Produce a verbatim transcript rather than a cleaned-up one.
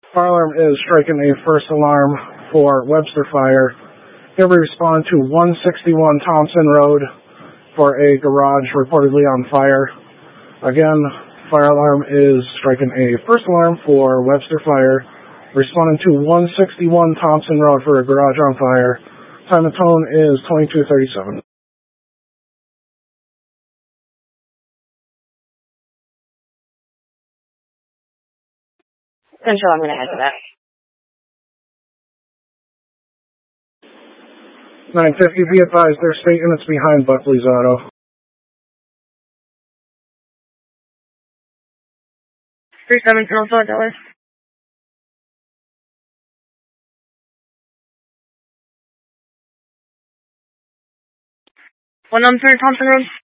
Fire alarm is striking a first alarm for Webster Fire. Here we respond to one sixty-one Thompson Road for a garage reportedly on fire. Again, fire alarm is striking a first alarm for Webster Fire. Responding to one sixty-one Thompson Road for a garage on fire. Time and tone is twenty-two thirty-seven. Central, I'm going to answer that. nine fifty, be advised, there's state units behind Buckley's Auto. three seven zero four dollars. One number three Thompson Road.